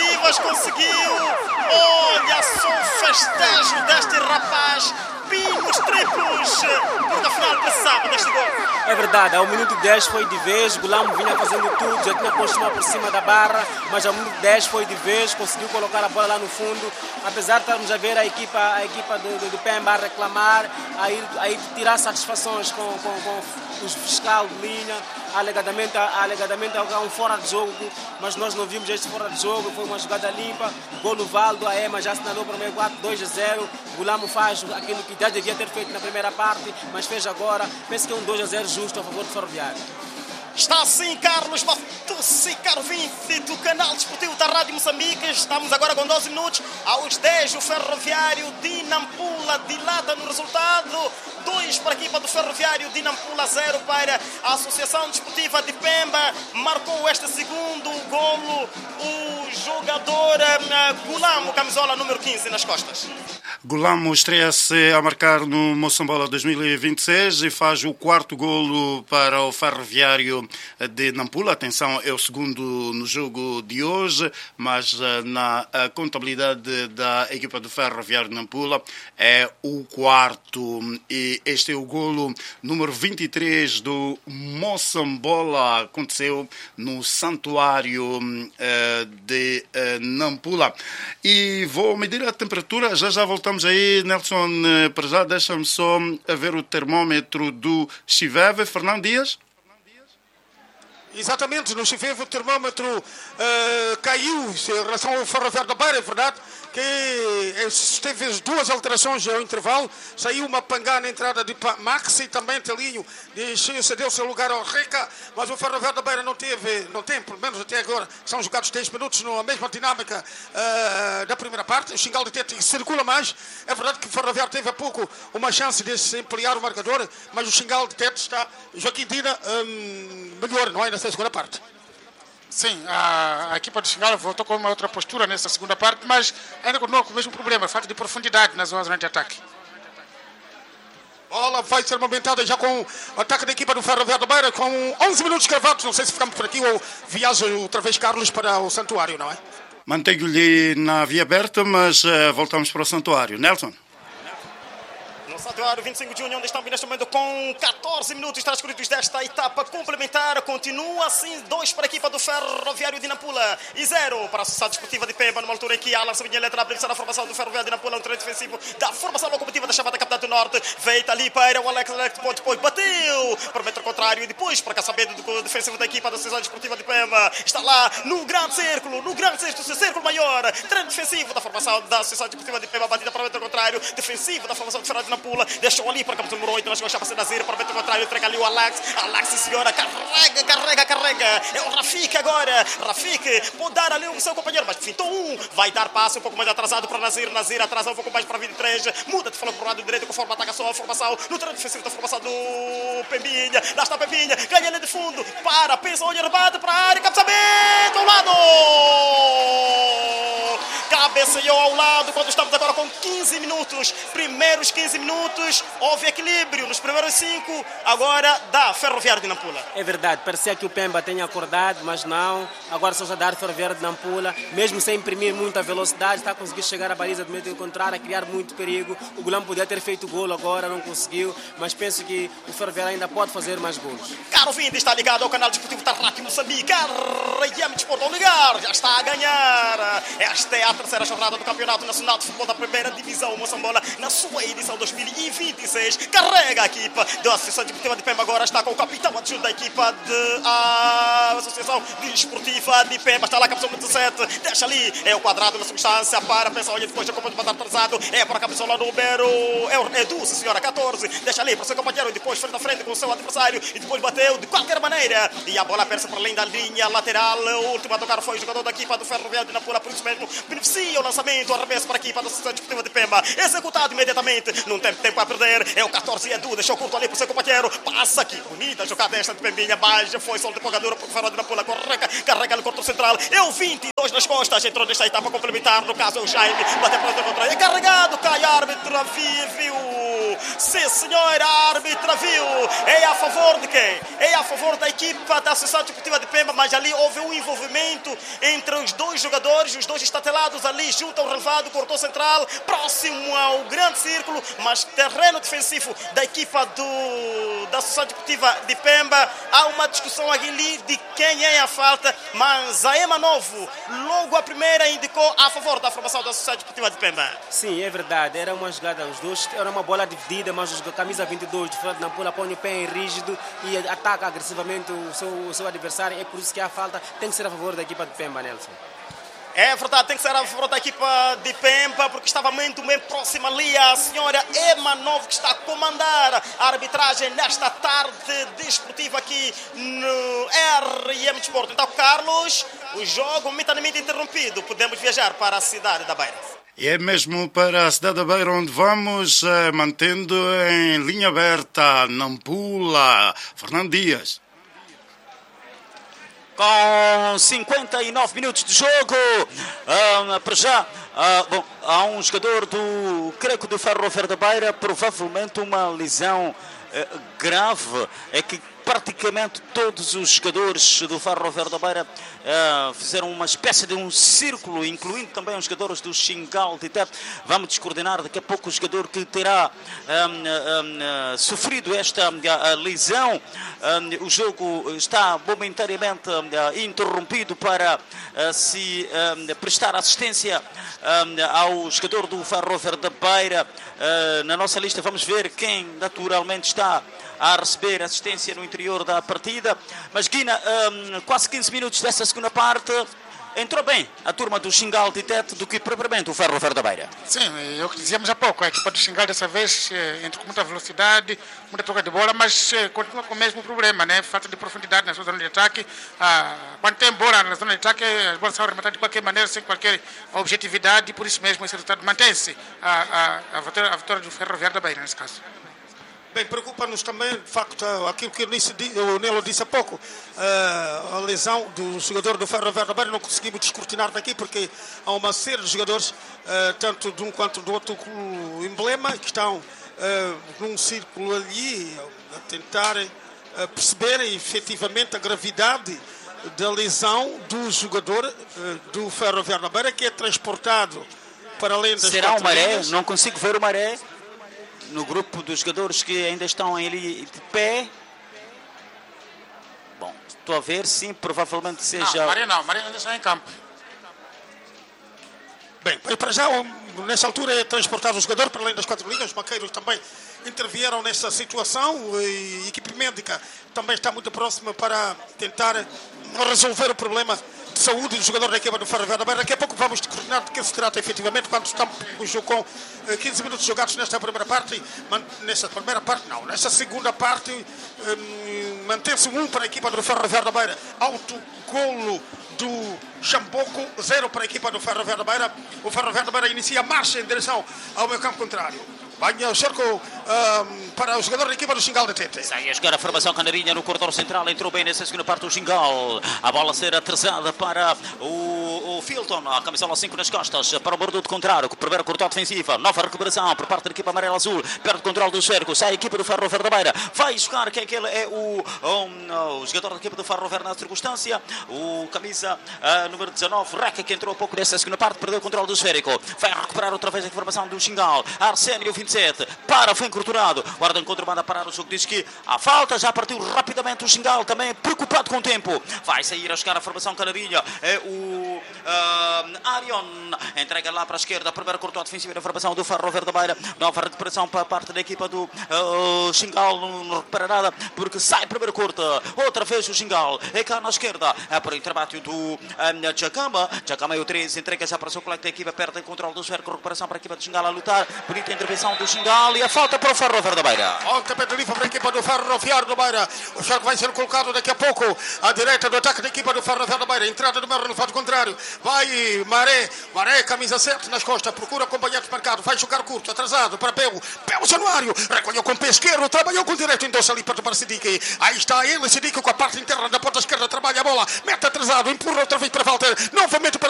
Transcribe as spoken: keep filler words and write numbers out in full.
defensivas, conseguiu. Olha só o festejo deste rapaz. Pingos triplos, porque afinal precisava deste gol. É verdade, ao minuto dez foi de vez, Gulamo vinha fazendo tudo, já tinha posto uma por cima da barra, mas ao minuto dez foi de vez, conseguiu colocar a bola lá no fundo, apesar de estarmos a ver a equipa, a equipa do, do, do Pemba a reclamar, a ir, a ir tirar satisfações com, com, com os fiscal de linha, alegadamente, alegadamente há um fora de jogo, mas nós não vimos este fora de jogo, foi uma jogada limpa, gol do Valdo, a Ema já assinalou para o meio quatro, dois a zero, Gulamo faz aquilo que já devia ter feito na primeira parte, mas fez agora. Penso que é um dois a zero justo a favor do Ferroviário. Está assim Carlos Matucci, caro vinte do canal desportivo da Rádio Moçambique. Estamos agora com doze minutos. Aos dez, o Ferroviário de Nampula dilata no resultado. dois para a equipa do Ferroviário de Nampula, zero para a Associação Desportiva de Pemba. Marcou este segundo golo o jogador uh, Gulamo, camisola número quinze nas costas. Gulamo estreia-se a marcar no Moçambola dois mil e vinte e seis e faz o quarto golo para o Ferroviário de Nampula. Atenção, é o segundo no jogo de hoje, mas na contabilidade da equipa do Ferroviário de Nampula é o quarto. E este é o golo número vinte e três do Moçambola. Aconteceu no Santuário de Nampula. E vou medir a temperatura, já já voltamos aí, Nelson. Para já, deixa-me só ver o termômetro do Chiveve. Fernando Dias? Exatamente, no Chiveve o termômetro uh, caiu em relação ao Ferroviário da Beira, é verdade que teve duas alterações ao intervalo, saiu uma pangá na entrada de Max e também Telinho cedeu seu lugar ao Reca, mas o Ferroviário da Beira não teve, não tem, pelo menos até agora, são jogados dez minutos na mesma dinâmica uh, da primeira parte. O Xingal de Tete circula mais, é verdade que o Ferroviário teve há pouco uma chance de se ampliar o marcador, mas o Xingal de Tete está, Joaquim Dina, um, melhor, não é, nessa segunda parte. Sim, a, a equipa do Xingala voltou com uma outra postura nessa segunda parte, mas ainda continua com o mesmo problema, falta de profundidade nas zonas de ataque. Bola vai ser movimentada já com o ataque da equipa do Ferroviário da Beira, com onze minutos cravados. Não sei se ficamos por aqui ou viaja outra vez Carlos para o Santuário, não é? Mantenho-lhe na via aberta, mas uh, voltamos para o Santuário. Nelson? Santuário, vinte e cinco de junho, onde estamos neste momento com catorze minutos transcorridos desta etapa complementar. Continua assim, dois para a equipa do Ferroviário de Nampula e zero para a Sociedade Desportiva de Pemba, numa altura em que Alan Sabinha letra a formação do Ferroviário de Nampula, um treino defensivo da formação locomotiva da chamada Capital do Norte. Veio ali para o Alex, Alex depois bateu para o metro contrário e depois para Caçabedo do defensivo da equipa da Sociedade Desportiva de Pemba. Está lá no grande círculo, no grande círculo, círculo maior, treino defensivo da formação da Sociedade Desportiva de Pemba, batida para o metro contrário, defensivo da formação do Ferroviário de Nampula. Deixou ali para o capitão número oito, nós chegamos a Nazir para o metro contrário, entrega ali o Alex. Alex, senhora, carrega, carrega, carrega. É o Rafik agora. Rafik pode dar ali o seu companheiro, mas fintou um. Vai dar passo um pouco mais atrasado para Nazir. Nazir atrasado um pouco mais para vinte e três. Muda de falar para o lado direito, conforme ataca só a formação. No treino defensivo da formação do Pembinha. Lá está Pembinha, ganha ali de fundo. Para, pensa, olha, rebate para a área. Cabeceamento ao lado. Cabeceou ao lado quando estamos agora com quinze minutos. Primeiros quinze minutos. Houve equilíbrio nos primeiros cinco, agora dá Ferroviário de Nampula. É verdade, parecia que o Pemba tenha acordado, mas não. Agora só já dar Ferroviário de Nampula, mesmo sem imprimir muita velocidade, está a conseguir chegar à baliza do meio contrário, a criar muito perigo. O Gulamo podia ter feito o golo agora, não conseguiu, mas penso que o Ferroviário ainda pode fazer mais golos. Caro Vinde, está ligado ao canal desportivo da Rádio Moçambique. R M Desporto ao ligar, já está a ganhar. Esta é a terceira jornada do Campeonato Nacional de Futebol da Primeira Divisão Moçambola, na sua edição dois mil e vinte e seis. Carrega a equipa da Associação Desportiva de Pemba, agora está com o capitão adjunto da equipa da Associação Desportiva de Pemba, está lá a cabeça dezassete, deixa ali, é o quadrado na substância para pensar, olha, depois já como de matar atrasado, é para a cabeça lá número, é Edu, senhora, catorze, deixa ali para o seu companheiro, depois frente a frente com o seu adversário, e depois bateu de qualquer maneira, e a bola perce para além da linha lateral. O último a tocar foi o jogador da equipa do Ferroviário de Nampula, por isso mesmo beneficia o lançamento, arremesso para a equipa da Associação Desportiva de Pemba, executado imediatamente, não tem tempo a perder, é o catorze Edu, deixou curto ali para o seu companheiro, passa aqui, bonita jogada esta de Pembinha, baixa, foi só de empolgadura para o Ferroviário de Nampula, carrega, carrega no corpo central, é o vinte e dois nas costas, entrou nesta etapa complementar, no caso é o Jaime, bateu para o contra, é carregado, cai árbitro, viu, Sim, senhor, a árbitra viu. É a favor de quem? É a favor da equipa da Associação Desportiva de Pemba, mas ali houve um envolvimento entre os dois jogadores, os dois estatelados ali junto ao relevado, corredor central, próximo ao grande círculo, mas terreno defensivo da equipa do, da Associação Desportiva de Pemba. Há uma discussão ali de quem é a falta, mas a Ema Novo, logo a primeira, indicou a favor da formação da Associação Desportiva de Pemba. Sim, é verdade, era uma jogada, os dois, era uma bola dividida, mas os camisa vinte e dois de Fernando Nampula põe o pé em rígido e ataca agressivamente o seu, o seu adversário. É por isso que a falta tem que ser a favor da equipa de Pemba, Nelson. É verdade, tem que ser a favor da equipa de Pemba, porque estava muito bem próxima ali a senhora Ema Novo, que está a comandar a arbitragem nesta tarde desportiva aqui no R M Desporto. Então, Carlos, o jogo momentaneamente interrompido. Podemos viajar para a cidade da Beira. E é mesmo para a cidade da Beira onde vamos, eh, mantendo em linha aberta Nampula, Fernando Dias. Com cinquenta e nove minutos de jogo, uh, para já, uh, bom, há um jogador do Creco do Ferroviário da Beira, provavelmente uma lesão uh, grave, é que praticamente todos os jogadores do Ferroviário da Beira uh, fizeram uma espécie de um círculo, incluindo também os jogadores do Xingal de Tete. Vamos descoordenar daqui a pouco o jogador que terá um, um, uh, sofrido esta uh, lesão. Um, o jogo está momentaneamente uh, interrompido para uh, se um, prestar assistência um, ao jogador do Ferroviário da Beira. Uh, na nossa lista vamos ver quem naturalmente está a receber assistência no interior da partida. Mas Guina, um, quase quinze minutos dessa segunda parte, entrou bem a turma do Xingal de Tete do que propriamente o Ferroviário da Beira. Sim, é o que dizíamos há pouco, a equipa do Xingal dessa vez entra com muita velocidade, muita troca de bola, mas continua com o mesmo problema, né? Falta de profundidade na sua zona de ataque. Ah, quando tem bola na zona de ataque, as bolas são arrematadas de qualquer maneira, sem qualquer objetividade, e por isso mesmo esse resultado mantém-se a, a, a, vitória, a vitória do Ferroviário da Beira, nesse caso. Bem, preocupa-nos também, de facto, aquilo que o Nelo disse há pouco, a lesão do jogador do Ferroviário da Beira. Não conseguimos descortinar daqui porque há uma série de jogadores, tanto de um quanto do outro emblema, que estão num círculo ali a tentar perceber efetivamente a gravidade da lesão do jogador do Ferroviário da Beira, que é transportado para além das Será o Maré? linhas. Não consigo ver o Maré no grupo dos jogadores que ainda estão ali de pé. Bom, estou a ver, sim, provavelmente seja... Não, Maré não, Maré ainda está em campo. Bem, para já, nessa altura é transportado o jogador para além das quatro linhas. Os maqueiros também intervieram nessa situação e a equipe médica também está muito próxima para tentar resolver o problema de saúde do jogador da equipa do Ferroviário da Beira. Daqui a pouco vamos coordenar de que se trata efetivamente, quando estamos com quinze minutos jogados nesta primeira parte. Nessa primeira parte não, nessa segunda parte um, mantém-se um para a equipa do Ferroviário da Beira. Autogolo do Chamboco, zero para a equipa do Ferroviário da Beira. O Ferroviário da Beira inicia a marcha em direção ao meio campo contrário. Banha o cerco um, para o jogador da equipa do Xingal de Tete. Sai a jogar a formação canarinha no corredor central. Entrou bem nessa segunda parte o Xingal. A bola ser atrasada para o, o Filton. A camisola cinco nas costas para o bordo contrário. Primeiro corte defensiva. Nova recuperação por parte da equipa amarela-azul. Perde o controle do cerco. Sai a equipa do Ferroviário da Beira. Vai jogar, que aquele é o, um, o jogador da equipa do Ferroviário na circunstância. O camisa uh, número dezanove, Reca, que entrou um pouco nessa segunda parte. Perdeu o controle do esférico. Vai recuperar outra vez a informação do Xingal. Arsénio, vinte e sete. Para, foi encurturado. Guarda encontro, manda parar o jogo. Diz que a falta já partiu rapidamente o Xingal. Também preocupado com o tempo. Vai sair a jogar a formação canarinha. É o uh, Arion. Entrega lá para a esquerda. Primeiro cortou defensivo na formação do Ferroviário da Beira. Nova recuperação para a parte da equipa do uh, Xingal. Não recupera nada porque sai primeiro corte. Outra vez o Xingal. É cá na esquerda. É para o intervalo do um, Jacama. Jacama é o treze. Entrega já para o seu colega da equipa. Perde o controle do cerco. Recuperação para a equipa do Xingal a lutar. Bonita intervenção do Xingal. E a falta para o Ferroviário da Beira. Ontem livre para a equipa do Ferroviário da Beira. O cerco vai ser colocado daqui a pouco à direita do ataque da equipa do Ferroviário da Beira. Entrada do meu relevado contrário. Vai Maré. Maré, camisa sete nas costas. Procura acompanhante marcado. Vai jogar curto, atrasado para Peu. Peu Januário. Recolheu com o pé esquerdo. Trabalhou com o direito. Endossa ali perto para Sidique. Aí está ele, Sidique, com a parte interna da ponta esquerda. Trabalha a bola. Mete atrasado. Empurra outra vez para Walter. Novamente para